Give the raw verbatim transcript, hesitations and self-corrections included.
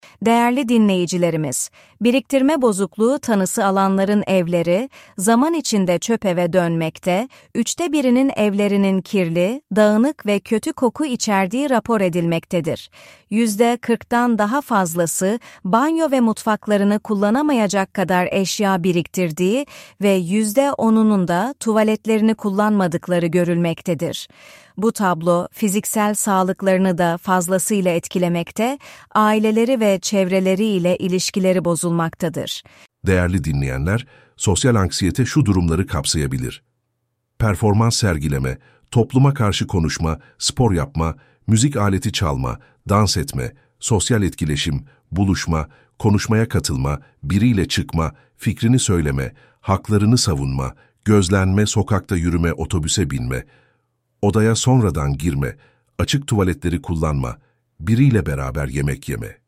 Değerli dinleyicilerimiz, biriktirme bozukluğu tanısı alanların evleri, zaman içinde çöp eve dönmekte, üçte birinin evlerinin kirli, dağınık ve kötü koku içerdiği rapor edilmektedir. Yüzde kırktan daha fazlası, banyo ve mutfaklarını kullanamayacak kadar eşya biriktirdiği ve yüzde onunun da tuvaletlerini kullanmadıkları görülmektedir. Bu tablo, fiziksel sağlıklarını da fazlasıyla etkilemekte, aileleri ve çevreleri ile ilişkileri bozulmaktadır. Değerli dinleyenler, sosyal anksiyete şu durumları kapsayabilir: performans sergileme, topluma karşı konuşma, spor yapma, müzik aleti çalma, dans etme, sosyal etkileşim, buluşma, konuşmaya katılma, biriyle çıkma, fikrini söyleme, haklarını savunma, gözlenme, sokakta yürüme, otobüse binme, odaya sonradan girme, açık tuvaletleri kullanma, biriyle beraber yemek yeme.